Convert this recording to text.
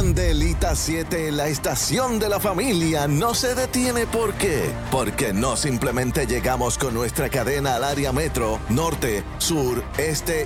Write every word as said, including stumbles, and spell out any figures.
Candelita siete, la estación de la familia, no se detiene. ¿Por qué? Porque no simplemente llegamos con nuestra cadena al área metro, norte, sur, este